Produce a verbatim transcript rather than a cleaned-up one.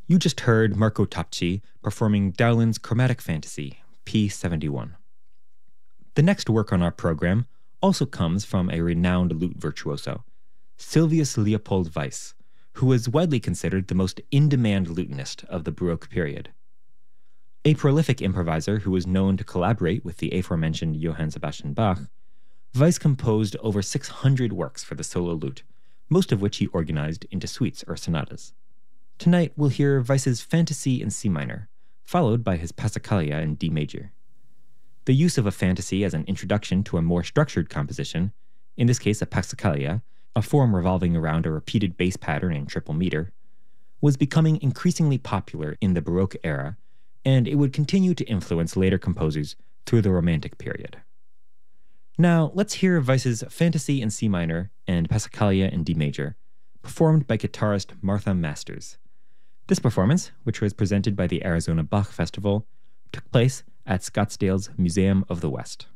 You just heard Marco Topci performing Dowland's Chromatic Fantasy, P seventy-one. The next work on our program also comes from a renowned lute virtuoso, Sylvius Leopold Weiss, who was widely considered the most in-demand lutenist of the Baroque period. A prolific improviser who was known to collaborate with the aforementioned Johann Sebastian Bach, Weiss composed over six hundred works for the solo lute, most of which he organized into suites or sonatas. Tonight we'll hear Weiss's Fantasy in C minor, followed by his Passacaglia in D major. The use of a fantasy as an introduction to a more structured composition, in this case a Passacaglia, a form revolving around a repeated bass pattern in triple meter, was becoming increasingly popular in the Baroque era, and it would continue to influence later composers through the Romantic period. Now, let's hear Weiss's Fantasy in C minor and Passacaglia in D major, performed by guitarist Martha Masters. This performance, which was presented by the Arizona Bach Festival, took place at Scottsdale's Museum of the West.